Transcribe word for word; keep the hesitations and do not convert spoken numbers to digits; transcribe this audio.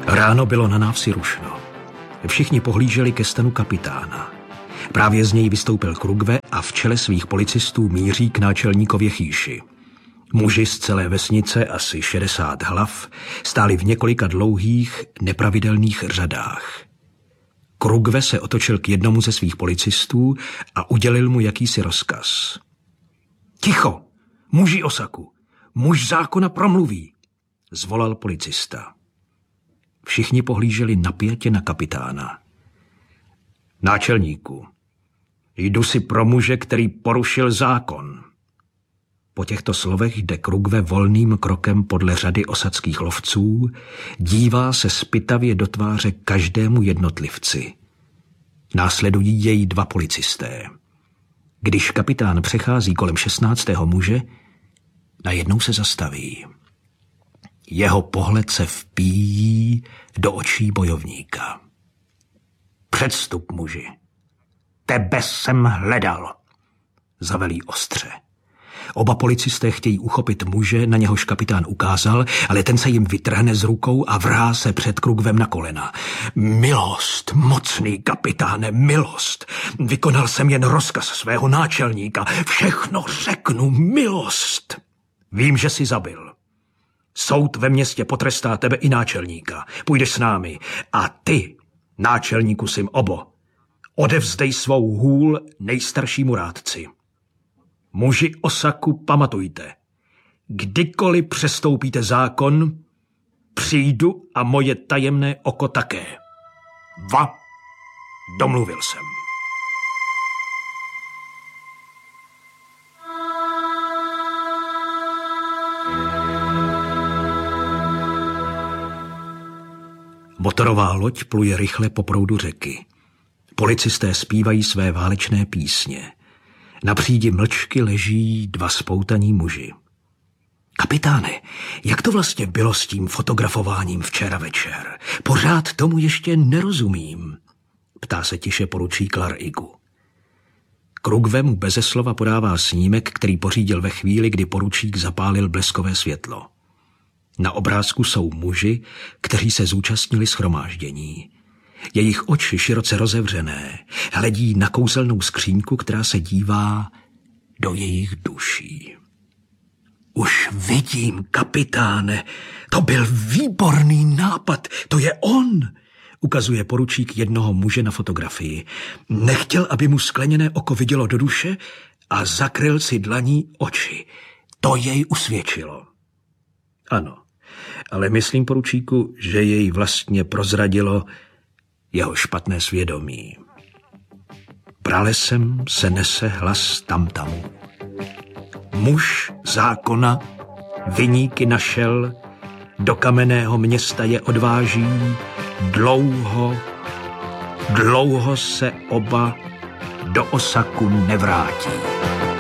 Ráno bylo na návsi rušno. Všichni pohlíželi ke stanu kapitána. Právě z něj vystoupil Krugve a v čele svých policistů míří k náčelníkově chýši. Muži z celé vesnice, asi šedesát hlav, stáli v několika dlouhých, nepravidelných řadách. Krugve se otočil k jednomu ze svých policistů a udělil mu jakýsi rozkaz. Ticho! Muži Osaku! Muž zákona promluví! Zvolal policista. Všichni pohlíželi napjatě na kapitána. Náčelníku, jdu si pro muže, který porušil zákon. Po těchto slovech jde Krugve volným krokem podle řady osadských lovců, dívá se zpytavě do tváře každému jednotlivci. Následují jej dva policisté. Když kapitán přechází kolem šestnáctého muže, najednou se zastaví. Jeho pohled se vpíjí do očí bojovníka. Předstup, muži. Tebe jsem hledal, zavelí ostře. Oba policisté chtějí uchopit muže, na něhož kapitán ukázal, ale ten se jim vytrhne z rukou a vrhá se před Krugvem na kolena. Milost, mocný kapitáne, milost. Vykonal jsem jen rozkaz svého náčelníka. Všechno řeknu, milost. Vím, že jsi zabil. Soud ve městě potrestá tebe i náčelníka. Půjdeš s námi. A ty, náčelníku Sim Obo, odevzdej svou hůl nejstaršímu rádci. Muži Osaku, pamatujte, kdykoliv přestoupíte zákon, přijdu a moje tajemné oko také. Va, domluvil jsem. Motorová loď pluje rychle po proudu řeky. Policisté zpívají své válečné písně. Na přídi mlčky leží dva spoutaní muži. Kapitáne, jak to vlastně bylo s tím fotografováním včera večer? Pořád tomu ještě nerozumím, ptá se tiše poručík Larigu. Krugve mu beze slova podává snímek, který pořídil ve chvíli, kdy poručík zapálil bleskové světlo. Na obrázku jsou muži, kteří se zúčastnili shromáždění. Jejich oči široce rozevřené hledí na kouzelnou skříňku, která se dívá do jejich duší. Už vidím, kapitáne, to byl výborný nápad, to je on, ukazuje poručík jednoho muže na fotografii. Nechtěl, aby mu skleněné oko vidělo do duše a zakryl si dlaní oči. To jej usvědčilo. Ano, ale myslím, poručíku, že jej vlastně prozradilo jeho špatné svědomí. Pralesem se nese hlas tamtamu. Muž zákona viníky našel, do kamenného města je odváží, dlouho, dlouho se oba do Osaku nevrátí.